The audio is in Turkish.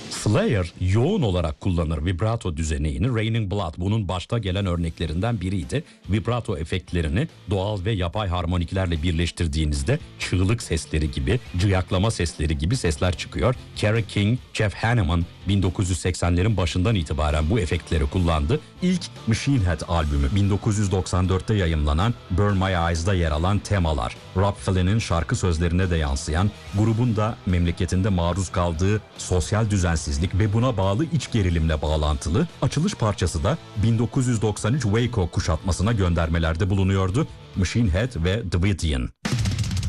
Slayer yoğun olarak kullanır vibrato düzeneğini. Raining Blood bunun başta gelen örneklerinden biriydi. Vibrato efektlerini doğal ve yapay harmoniklerle birleştirdiğinizde çığlık sesleri gibi, cıyaklama sesleri gibi sesler çıkıyor. Kerry King, Jeff Hanneman 1980'lerin başından itibaren bu efektleri kullandı. İlk Machine Head albümü 1994'te yayımlanan Burn My Eyes'da yer alan temalar, Rob Flynn'in şarkı sözlerine de yansıyan, grubun da memleketinde maruz kaldığı sosyal düzensizlik ve buna bağlı iç gerilimle bağlantılı, açılış parçası da 1993 Waco kuşatmasına göndermelerde bulunuyordu. Machine Head ve Davidian.